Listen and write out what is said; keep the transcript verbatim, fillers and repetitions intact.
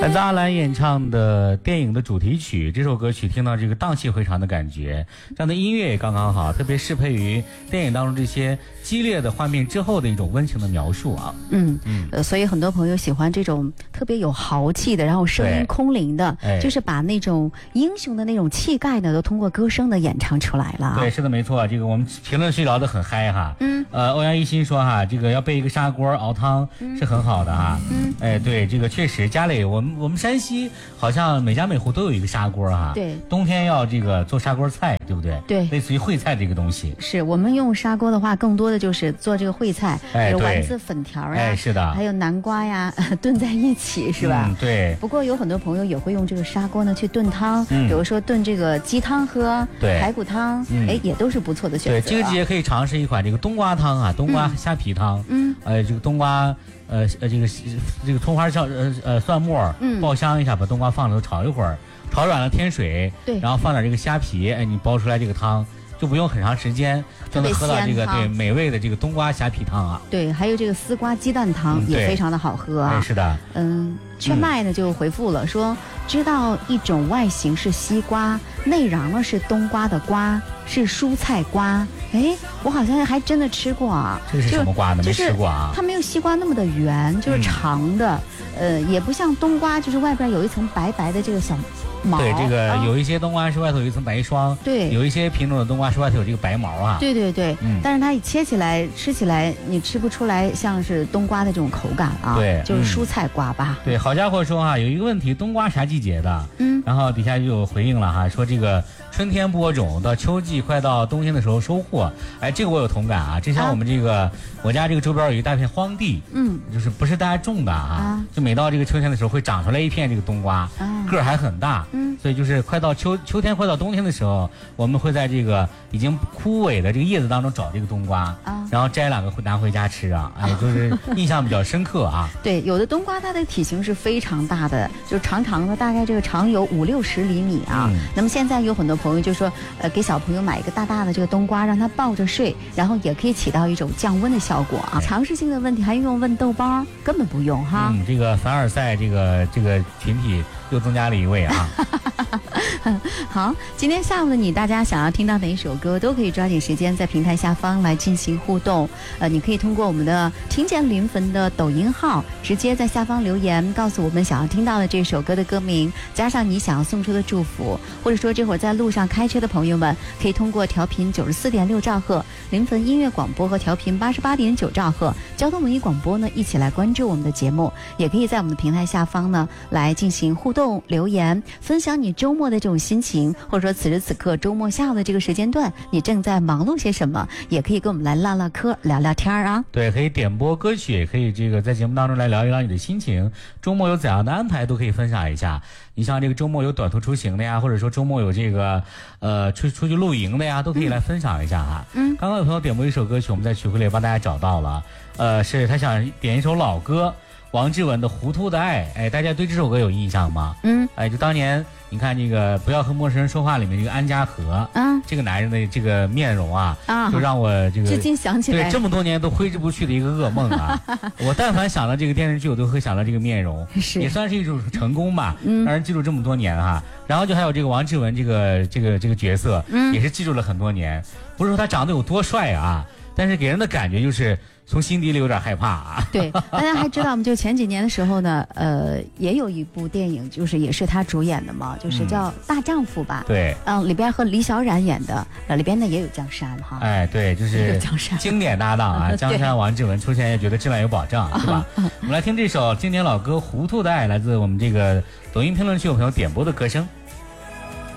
来自阿兰演唱的电影的主题曲，这首歌曲听到这个荡气回肠的感觉，这样的音乐也刚刚好，特别适配于电影当中这些激烈的画面之后的一种温情的描述啊。 嗯嗯、呃，所以很多朋友喜欢这种特别有豪气的，然后声音空灵的，就是把那种英雄的那种气概呢，都通过歌声的演唱出来了。 对，是的，没错。这个我们评论区聊得很嗨哈。嗯。呃，欧阳一新说哈，这个要备一个砂锅熬汤是很好的哈。嗯。哎，对，这个确实家里我们我们山西好像每家每户都有一个砂锅哈。 对。 冬天要这个做砂锅菜，对不对？ 对。 类似于烩菜这个东西。 是我们用砂锅的话，更多的就是做这个烩菜， 哎， 有丸子、粉条呀， 哎，是的， 还有南瓜呀，炖在一起，是吧？ 嗯，对。 不过有很多朋友也会用这个砂锅呢去炖汤，嗯、比如说炖这个鸡汤喝， 对， 排骨汤，嗯、哎，也都是不错的选择、啊。 对，这个季节可以尝试一款这个冬瓜汤啊，冬瓜虾皮汤，嗯，呃，这个冬瓜。呃呃，这个这个葱花酱呃呃蒜末，嗯，爆香一下，把冬瓜放里头炒一会儿，炒软了添水， 对， 然后放点这个虾皮，哎，你煲出来这个汤就不用很长时间就能喝到这个对美味的这个冬瓜虾皮汤啊。 对，还有这个丝瓜鸡蛋汤、嗯、也非常的好喝啊。 哎，是的。 嗯，圈麦呢就回复了、嗯、说，知道一种外形是西瓜，内瓤呢是冬瓜的瓜，是蔬菜瓜。哎，我好像还真的吃过啊。 这是什么瓜呢？没吃过啊。 它没有西瓜那么的圆，就是长的，嗯、呃，也不像冬瓜，就是外边有一层白白的这个小毛。 对，这个有一些冬瓜是外头有一层白霜， 对， 有一些品种的冬瓜是外头有这个白毛啊。 对对对， 嗯， 但是它切起来吃起来，你吃不出来像是冬瓜的这种口感啊。 对， 就是蔬菜瓜吧。 对，好家伙说哈、啊，有一个问题，冬瓜啥季节的？嗯，然后底下就有回应了哈，说这个春天播种，到秋季快到冬天的时候收获。哎，这个我有同感啊。之前我们这个、啊、我家这个周边有一大片荒地，嗯，就是不是大家种的啊，啊就每到这个秋天的时候会长出来一片这个冬瓜，啊、个儿还很大，嗯，所以就是快到秋秋天快到冬天的时候，我们会在这个已经枯萎的这个叶子当中找这个冬瓜，啊，然后摘两个拿回家吃啊，哎，就是印象比较深刻啊。 对，有的冬瓜它的体型是非常大的，就是长长的，大概这个长有五六十厘米啊。嗯、那么现在有很多朋友就说，呃，给小朋友买一个大大的这个冬瓜，让他抱着睡，然后也可以起到一种降温的效果啊。常识性的问题还用问豆包，根本不用哈。 嗯，这个凡尔赛这个这个群体又增加了一位啊。 好，今天下午的你，大家想要听到哪一首歌，都可以抓紧时间在平台下方来进行互动。呃，你可以通过我们的听见临汾的抖音号，直接在下方留言，告诉我们想要听到的这首歌的歌名，加上你想要送出的祝福，或者说这会儿在路上开车的朋友们，可以通过调频九十四点六兆赫临汾音乐广播和调频八十八点九兆赫交通文艺广播呢，一起来关注我们的节目，也可以在我们的平台下方呢来进行互动留言，分享你周末的这种心情，或者说此时此刻周末下午的这个时间段，你正在忙碌些什么，也可以跟我们来唠唠嗑聊聊天啊。 对，可以点播歌曲，也可以这个在节目当中来聊一聊你的心情，周末有怎样的安排都可以分享一下。你像这个周末有短途出行的呀，或者说周末有这个呃出出去露营的呀，都可以来分享一下哈。嗯，刚刚有朋友点播一首歌曲，我们在曲库里帮大家找到了，呃，是他想点一首老歌，王志文的《糊涂的爱》。哎，大家对这首歌有印象吗？嗯，哎，就当年你看这个《不要和陌生人说话》里面这个安家和，啊，这个男人的这个面容啊，啊，就让我这个至今想起来， 对，这么多年都挥之不去的一个噩梦啊。我但凡想到这个电视剧，我都会想到这个面容，是也算是一种成功吧，嗯，让人记住这么多年哈。然后就还有这个王志文这个这个这个角色，嗯，也是记住了很多年。不是说他长得有多帅啊，但是给人的感觉就是从心底里有点害怕啊。 对，大家还知道吗？就前几年的时候呢，呃，也有一部电影，就是也是他主演的嘛，就是叫《大丈夫》吧。 对， 嗯，里边和李小冉演的，呃，里边呢也有江山哈。 哎，对，就是江山经典搭档啊，江山王志文出现也觉得质量有保障，是吧？我们来听这首经典老歌《糊涂的爱》，来自我们这个抖音评论区有朋友点播的歌声。